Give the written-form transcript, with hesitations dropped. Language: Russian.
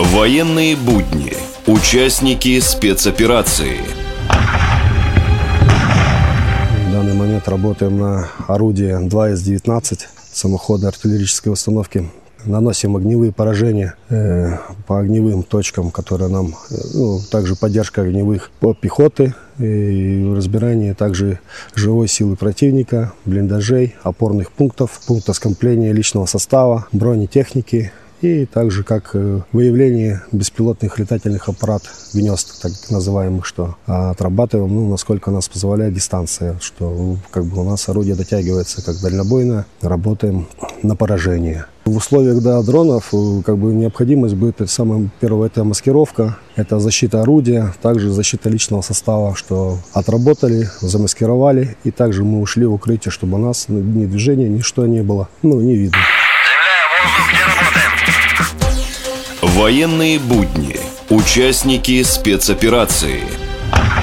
Военные будни. Участники спецоперации. В данный момент работаем на орудии 2С-19 самоходной артиллерийской установки. Наносим огневые поражения по огневым точкам, которые нам, также поддержка огневых по пехоты и разбирание также живой силы противника, блиндажей, опорных пунктов, пункта скопления личного состава, бронетехники. И также как выявление беспилотных летательных аппаратов, гнезд, так называемых, что отрабатываем, насколько нас позволяет дистанция, что у нас орудие дотягивается как дальнобойно, работаем на поражение. В условиях дронов необходимость будет, первое, это маскировка, это защита орудия, также защита личного состава, что отработали, замаскировали, и также мы ушли в укрытие, чтобы у нас ни движения, ничто не было, не видно. Военные будни. Участники спецоперации.